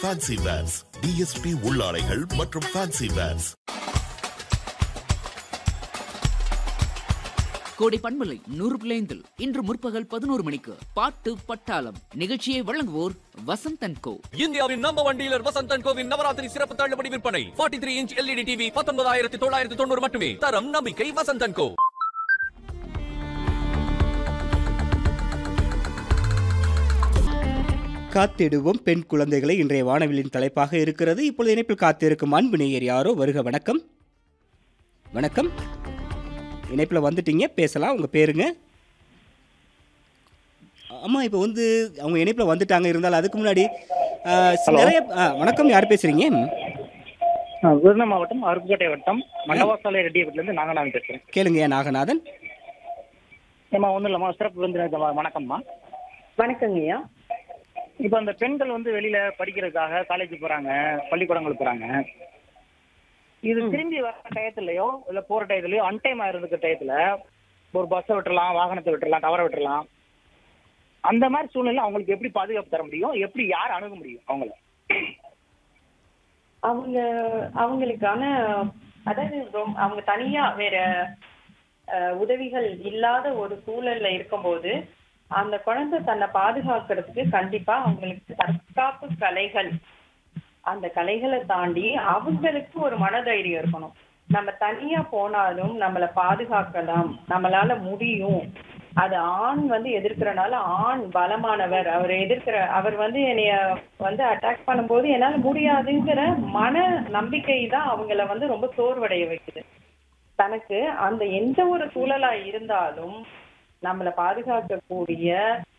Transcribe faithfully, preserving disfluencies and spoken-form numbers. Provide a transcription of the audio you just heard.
Fancy verse, DSP உள்ளாடைகள் மற்றும் fancy verse. கோடை பண்பலை நூறு பிள்ளைந்தில் இன்று முற்பகல் பதினோரு மணிக்கு பாட்டு பட்டாளம் நிகழ்ச்சியை வழங்குவோர் வசந்த் அண்ட் கோ. இந்தியாவின் number one dealer Vasanth and CoWIN Navaratri சிறப்பு தள்ளுபடி விற்பனை. நாற்பத்தி மூன்று இன்ச் எல்இடி டிவி பத்தொன்பதாயிரத்தி தொள்ளாயிரத்தி தொண்ணூறு மட்டுமே. தரம் நம்பிக்கை வசந்த் அண்ட் கோ. காத்திடுவோம் பெண் குழந்தைகளை இன்றைய வானவிலின் தலைப்பாக இருக்கிறது. இப்பொழுது இணைப்பில் காத்திருக்கும் அன்பு நேயர் யாரோ வருக. வணக்கம். வணக்கம், இணைப்பில் வந்துட்டீங்க, பேசலாம். உங்கள் பேருங்க? ஆமாம், இப்போ வந்து அவங்க இணைப்பில் வந்துட்டாங்க. இருந்தாலும் அதுக்கு முன்னாடி நிறைய வணக்கம், யார் பேசுகிறீங்க? விருதுநகர் மாவட்டம் அருப்புக்கோட்டை வட்டம் மண்டவாசாலை ரெட்டியப்பட்டிலேருந்து நாகநாதன் பேசுகிறேன். கேளுங்க நாகநாதன். ஏம்மா ஒன்றும் இல்லைம்மா, சிறப்பு வந்து வணக்கம்மா. வணக்கங்கய்யா. இப்போ அந்த பெண்கள் வந்து வெளியில் படிக்கிறதுக்காக காலேஜ் போகிறாங்க, பள்ளிக்கூடங்களுக்கு போகிறாங்க. இது திரும்பி வர டயத்துலையோ இல்லை போகிற டயத்துலையோ அன்டைமாக இருந்துக்க டயத்தில் ஒரு பஸ்ஸை விட்டுறலாம், வாகனத்தை விட்டுறலாம், டவரை விட்டுறலாம். அந்த மாதிரி சூழ்நிலை அவங்களுக்கு எப்படி பாதுகாப்பு தர முடியும்? எப்படி யார் அணுக முடியும் அவங்கள? அவங்க அவங்களுக்கான அதாவது அவங்க தனியா வேற உதவிகள் இல்லாத ஒரு சூழல்ல இருக்கும்போது அந்த குழந்தை தன்னை பாதுகாக்கிறதுக்கு கண்டிப்பா அவங்களுக்கு தற்காப்பு கலைகள், அந்த கலைகளை தாண்டி அவங்களுக்கு ஒரு மனதைரியம் இருக்கணும். நம்ம தனியா போனாலும் நம்மளை பாதுகாக்கலாம், நம்மளால முடியும். அது ஆண் வந்து எதிர்க்கிறனால ஆண் பலமானவர், அவர் எதிர்க்கிற அவர் வந்து என்னைய வந்து அட்டாக் பண்ணும்போது என்னால முடியாதுங்கிற மன நம்பிக்கை தான் அவங்கள வந்து ரொம்ப சோர்வடைய வைக்குது. தனக்கு அந்த எந்த ஒரு சூழலா இருந்தாலும் நம்மளை பாதுகாக்கக்கூடிய